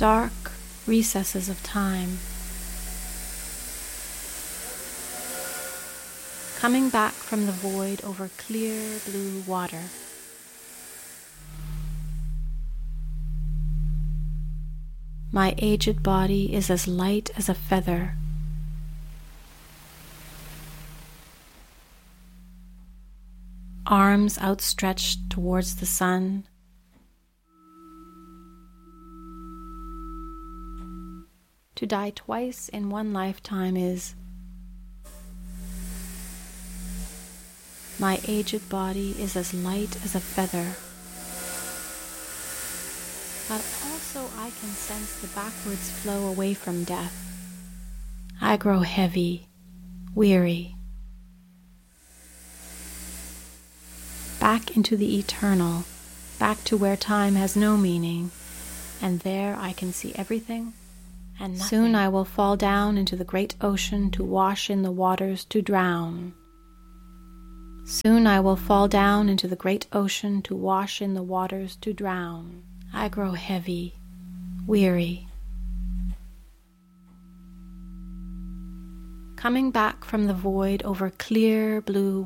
dark recesses of time, coming back from the void over clear blue water. My aged body is as light as a feather. Arms outstretched towards the sun. To die twice in one lifetime is. My aged body is as light as a feather. But also I can sense the backwards flow away from death. I grow heavy, weary. Back into the eternal, back to where time has no meaning, and there I can see everything and nothing. Soon I will fall down into the great ocean to wash in the waters to drown. Soon I will fall down into the great ocean to wash in the waters to drown. I grow heavy, weary. Coming back from the void over clear blue